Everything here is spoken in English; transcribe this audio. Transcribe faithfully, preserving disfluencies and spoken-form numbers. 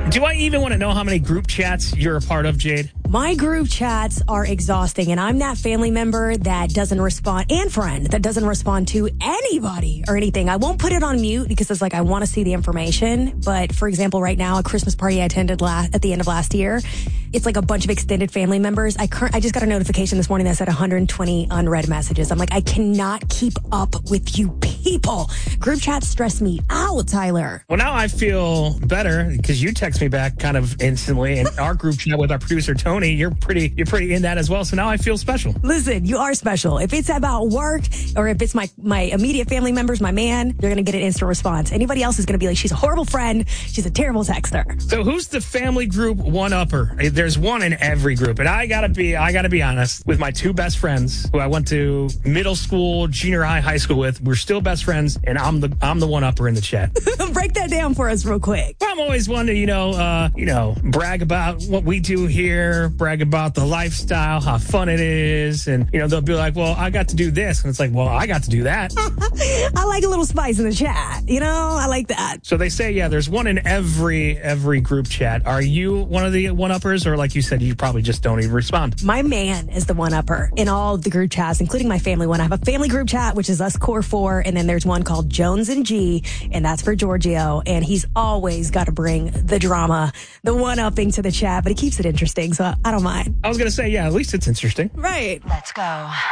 Do I even want to know how many group chats you're a part of, Jade? My group chats are exhausting, and I'm that family member that doesn't respond, and friend that doesn't respond to anybody or anything. I won't put it on mute because it's like I want to see the information. But for example, right now, a Christmas party I attended last, at the end of last year, it's like a bunch of extended family members. I cur- I just got a notification this morning that said one hundred twenty unread messages. I'm like, I cannot keep up with you people. Group chats stress me out, Tyler. Well, now I feel better because you text me back kind of instantly, and our group chat with our producer Tony. You're pretty, you're pretty in that as well. So now I feel special. Listen, you are special. If it's about work or if it's my, my immediate family members, my man, you're going to get an instant response. Anybody else is going to be like, she's a horrible friend. She's a terrible texter. So who's the family group one-upper? There's one in every group. And I gotta be, I gotta be honest with my two best friends who I went to middle school, junior high, high school with. We're still best friends. And I'm the, I'm the one-upper in the chat. Break that down for us real quick. I'm always one to, you know, uh, you know, brag about what we do here, brag about the lifestyle, how fun it is. And, you know, they'll be like, well, I got to do this. And it's like, well, I got to do that. I like a little spice in the chat. You know, I like that. So they say, yeah, there's one in every, every group chat. Are you one of the one-uppers? Or like you said, you probably just don't even respond? My man is the one-upper in all of the group chats, including my family one. I have a family group chat, which is us core four. And then there's one called Jones and G, and that's for Giorgio. And he's always got to bring the drama, the one-upping to the chat, but he keeps it interesting. So I don't mind. I was going to say, yeah, at least it's interesting. Right. Let's go.